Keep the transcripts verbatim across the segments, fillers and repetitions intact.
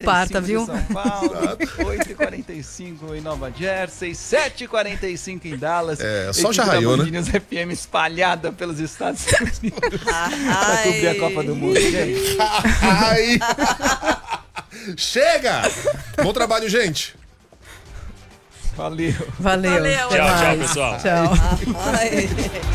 quarta, viu? São Paulo, oito e quarenta e cinco em Nova Jersey, sete e quarenta e cinco em Dallas. É, só já raiou, né? News F M espalhada pelos Estados Unidos para cobrir a Copa do Mundo, gente. Ai. Chega! Bom trabalho, gente. Valeu. Valeu. Valeu. Até Tchau, mais. tchau, pessoal. Tchau. Ai.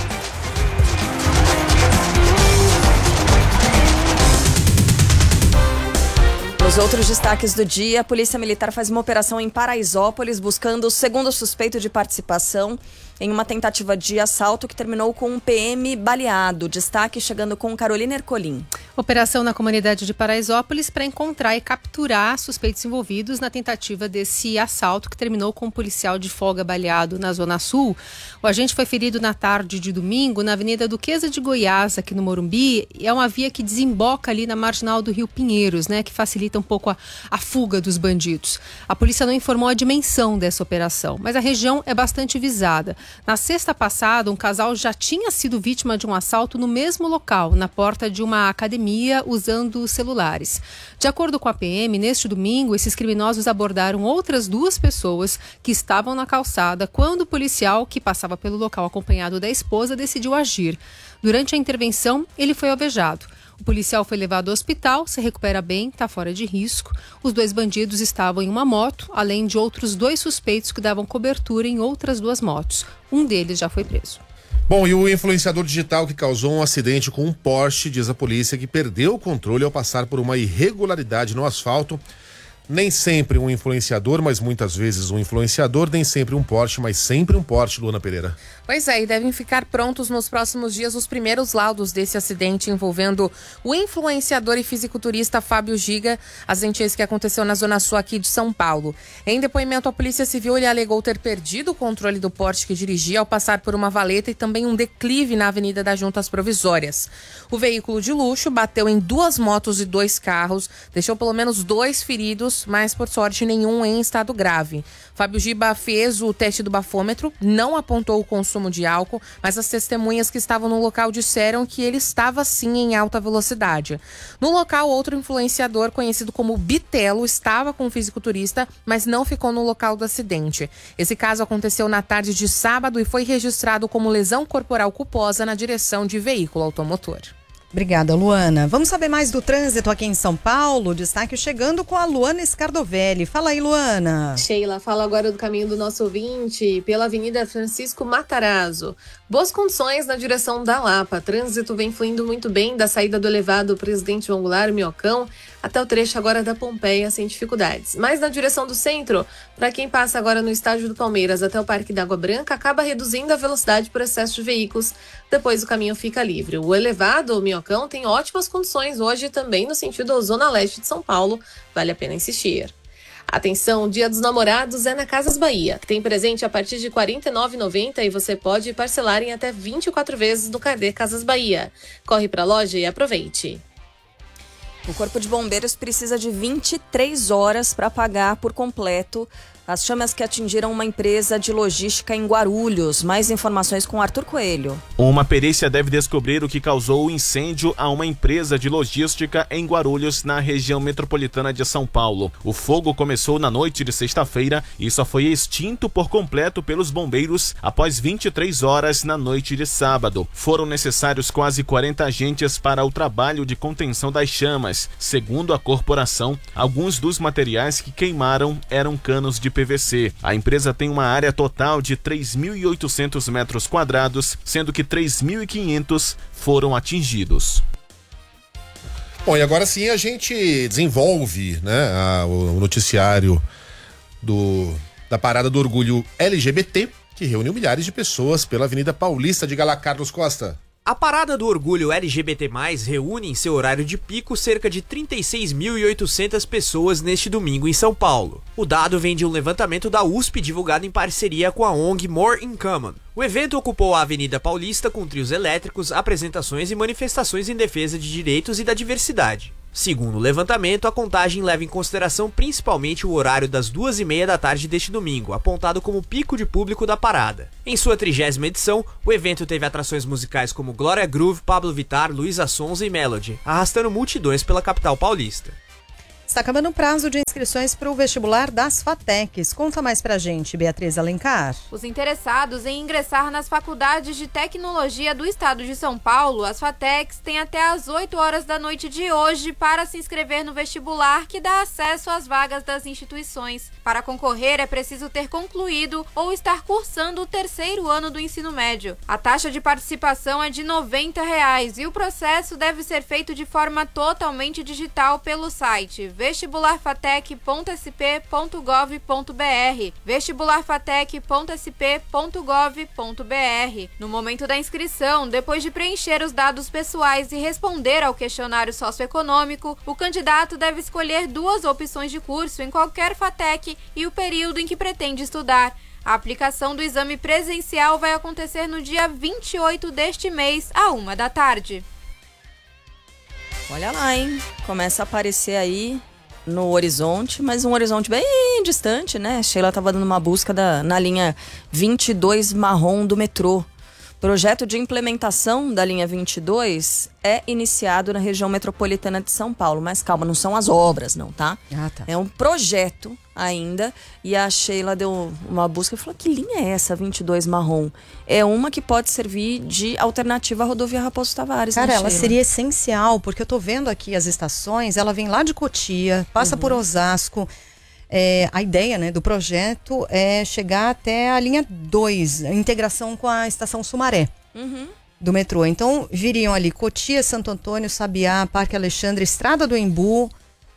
Nos outros destaques do dia, a Polícia Militar faz uma operação em Paraisópolis buscando o segundo suspeito de participação em uma tentativa de assalto que terminou com um P M baleado. Destaque chegando com Carolina Ercolim. Operação na comunidade de Paraisópolis para encontrar e capturar suspeitos envolvidos na tentativa desse assalto que terminou com um policial de folga baleado na Zona Sul. O agente foi ferido na tarde de domingo na Avenida Duquesa de Goiás, aqui no Morumbi. É uma via que desemboca ali na marginal do Rio Pinheiros, né, que facilita um pouco a, a fuga dos bandidos. A polícia não informou a dimensão dessa operação, mas a região é bastante visada. Na sexta passada, um casal já tinha sido vítima de um assalto no mesmo local, na porta de uma academia, usando celulares. De acordo com a P M, neste domingo, esses criminosos abordaram outras duas pessoas que estavam na calçada quando o policial, que passava pelo local acompanhado da esposa, decidiu agir. Durante a intervenção, ele foi alvejado. O policial foi levado ao hospital, se recupera bem, está fora de risco. Os dois bandidos estavam em uma moto, além de outros dois suspeitos que davam cobertura em outras duas motos. Um deles já foi preso. Bom, e o influenciador digital que causou um acidente com um Porsche, diz a polícia que perdeu o controle ao passar por uma irregularidade no asfalto. Nem sempre um influenciador, mas muitas vezes um influenciador, nem sempre um Porsche, mas sempre um Porsche, Luana Pereira. Pois é, e devem ficar prontos nos próximos dias os primeiros laudos desse acidente envolvendo o influenciador e fisiculturista Fábio Giga, acidente esse que aconteceu na Zona Sul aqui de São Paulo. Em depoimento à Polícia Civil, ele alegou ter perdido o controle do Porsche que dirigia ao passar por uma valeta e também um declive na Avenida das Juntas Provisórias. O veículo de luxo bateu em duas motos e dois carros, deixou pelo menos dois feridos, mas por sorte nenhum em estado grave. Fábio Giba fez o teste do bafômetro, não apontou o consumo de álcool, mas as testemunhas que estavam no local disseram que ele estava sim em alta velocidade. No local, outro influenciador conhecido como Bitelo estava com o fisiculturista, mas não ficou no local do acidente. Esse caso aconteceu na tarde de sábado e foi registrado como lesão corporal culposa na direção de veículo automotor. Obrigada, Luana. Vamos saber mais do trânsito aqui em São Paulo. Destaque chegando com a Luana Scardovelli. Fala aí, Luana. Sheila, fala agora do caminho do nosso ouvinte pela Avenida Francisco Matarazzo. Boas condições na direção da Lapa. Trânsito vem fluindo muito bem da saída do elevado Presidente João Goulart, Minhocão, até o trecho agora da Pompeia, sem dificuldades. Mas na direção do centro, para quem passa agora no estádio do Palmeiras até o Parque da Água Branca, acaba reduzindo a velocidade por excesso de veículos. Depois o caminho fica livre. O elevado, o Minhocão, tem ótimas condições hoje também no sentido Zona Leste de São Paulo. Vale a pena insistir. Atenção, Dia dos Namorados é na Casas Bahia. Tem presente a partir de quarenta e nove reais e noventa centavos e você pode parcelar em até vinte e quatro vezes no carnê Casas Bahia. Corre para a loja e aproveite. O Corpo de Bombeiros precisa de vinte e três horas para apagar por completo as chamas que atingiram uma empresa de logística em Guarulhos. Mais informações com Arthur Coelho. Uma perícia deve descobrir o que causou o incêndio a uma empresa de logística em Guarulhos, na região metropolitana de São Paulo. O fogo começou na noite de sexta-feira e só foi extinto por completo pelos bombeiros após vinte e três horas na noite de sábado. Foram necessários quase quarenta agentes para o trabalho de contenção das chamas. Segundo a corporação, alguns dos materiais que queimaram eram canos de P V C. A empresa tem uma área total de três mil e oitocentos metros quadrados, sendo que três mil e quinhentos foram atingidos. Bom, e agora sim a gente desenvolve, né, a, o noticiário do, da Parada do Orgulho L G B T, que reuniu milhares de pessoas pela Avenida Paulista. Diga lá, Carlos Costa. A Parada do Orgulho L G B T mais, reúne em seu horário de pico cerca de trinta e seis mil e oitocentas pessoas neste domingo em São Paulo. O dado vem de um levantamento da U S P divulgado em parceria com a O N G More in Common. O evento ocupou a Avenida Paulista com trios elétricos, apresentações e manifestações em defesa de direitos e da diversidade. Segundo o levantamento, a contagem leva em consideração principalmente o horário das duas e meia da tarde deste domingo, apontado como pico de público da parada. Em sua trigésima edição, o evento teve atrações musicais como Glória Groove, Pablo Vittar, Luísa Sonza e Melody, arrastando multidões pela capital paulista. Está acabando o prazo de inscrição inscrições para o vestibular das FATECs. Conta mais pra gente, Beatriz Alencar. Os interessados em ingressar nas faculdades de tecnologia do estado de São Paulo, as FATECs, têm até às oito horas da noite de hoje para se inscrever no vestibular que dá acesso às vagas das instituições. Para concorrer, é preciso ter concluído ou estar cursando o terceiro ano do ensino médio. A taxa de participação é de noventa reais e o processo deve ser feito de forma totalmente digital pelo site vestibular fatec ponto s p ponto gov ponto b r, vestibular fatec ponto s p ponto gov ponto b r. No momento da inscrição, depois de preencher os dados pessoais e responder ao questionário socioeconômico, o candidato deve escolher duas opções de curso em qualquer FATEC e o período em que pretende estudar. A aplicação do exame presencial vai acontecer no dia vinte e oito deste mês, à uma da tarde. Olha lá, hein? Começa a aparecer aí no horizonte, mas um horizonte bem distante, né? Sheila estava dando uma busca da, na linha vinte e dois marrom do metrô. Projeto de implementação da linha vinte e dois é iniciado na região metropolitana de São Paulo. Mas calma, não são as obras, não, tá? Ah, tá. É um projeto ainda. E a Sheila deu uma busca e falou: que linha é essa vinte e dois marrom? É uma que pode servir de alternativa à rodovia Raposo Tavares. Cara, né, ela Sheila? seria essencial, porque eu tô vendo aqui as estações, ela vem lá de Cotia, passa uhum. por Osasco. É, a ideia, né, do projeto é chegar até a linha dois, a integração com a estação Sumaré uhum. do metrô. Então, viriam ali Cotia, Santo Antônio, Sabiá, Parque Alexandre, Estrada do Embu,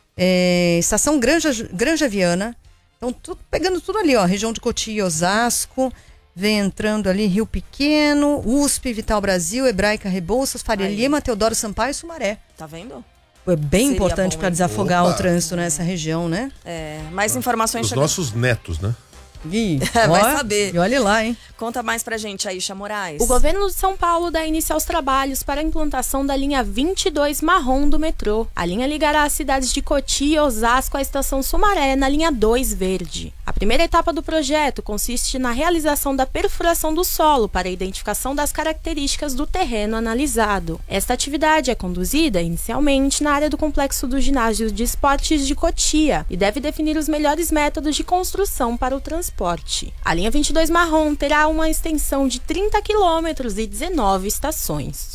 é, estação Granja, Granja Viana. Então, tudo, pegando tudo ali, ó, região de Cotia, Osasco, vem entrando ali Rio Pequeno, U S P, Vital Brasil, Hebraica, Rebouças, Faria Aí. Lima, Teodoro Sampaio e Sumaré. Tá vendo? É bem Seria importante bom, para hein? desafogar Opa. o trânsito nessa região, né? É, mais informações Os chegam. nossos netos, né? Ih, Vai ó, saber. E olha lá, hein? Conta mais pra gente, Aisha Moraes. O governo de São Paulo dá início aos trabalhos para a implantação da linha vinte e dois marrom do metrô. A linha ligará as cidades de Cotia e Osasco à estação Sumaré, na linha dois verde. A primeira etapa do projeto consiste na realização da perfuração do solo para a identificação das características do terreno analisado. Esta atividade é conduzida, inicialmente, na área do complexo do ginásio de esportes de Cotia e deve definir os melhores métodos de construção para o transporte. A linha vinte e dois marrom terá uma extensão de trinta quilômetros e dezenove estações.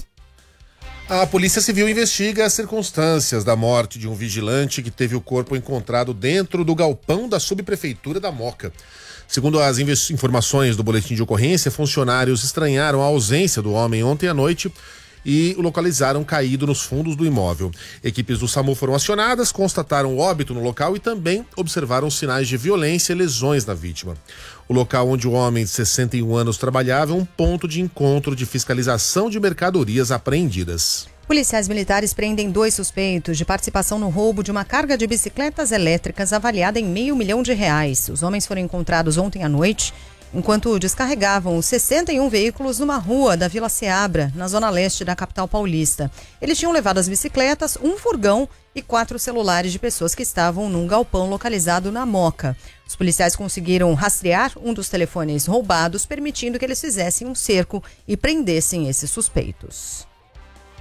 A Polícia Civil investiga as circunstâncias da morte de um vigilante que teve o corpo encontrado dentro do galpão da subprefeitura da Moca. Segundo as informações do boletim de ocorrência, funcionários estranharam a ausência do homem ontem à noite e o localizaram caído nos fundos do imóvel. Equipes do SAMU foram acionadas, constataram o óbito no local e também observaram sinais de violência e lesões na vítima. O local onde o homem de sessenta e um anos trabalhava é um ponto de encontro de fiscalização de mercadorias apreendidas. Policiais militares prendem dois suspeitos de participação no roubo de uma carga de bicicletas elétricas avaliada em meio milhão de reais. Os homens foram encontrados ontem à noite enquanto descarregavam os sessenta e um veículos numa rua da Vila Seabra, na zona leste da capital paulista. Eles tinham levado as bicicletas, um furgão e quatro celulares de pessoas que estavam num galpão localizado na Moca. Os policiais conseguiram rastrear um dos telefones roubados, permitindo que eles fizessem um cerco e prendessem esses suspeitos.